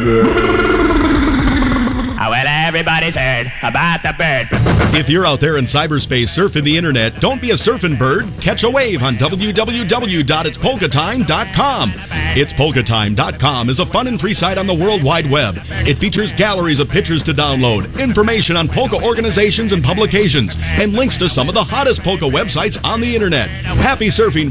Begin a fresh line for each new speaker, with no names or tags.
Well, everybody's heard about the bird.
If you're out there in cyberspace surfing the internet, don't be a surfing bird. Catch a wave on www.itspolkatime.com. Itspolkatime.com is a fun and free site on the World Wide Web. It features galleries of pictures to download, information on polka organizations and publications, and links to some of the hottest polka websites on the internet. Happy surfing